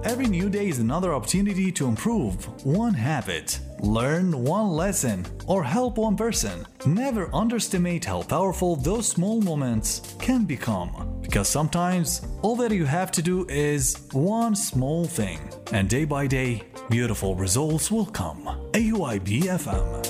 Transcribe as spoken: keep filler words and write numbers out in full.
Every new day is another opportunity to improve one habit, learn one lesson, or help one person. Never underestimate how powerful those small moments can become. Because sometimes all that you have to do is one small thing, and day by day, beautiful results will come. A U I B F M.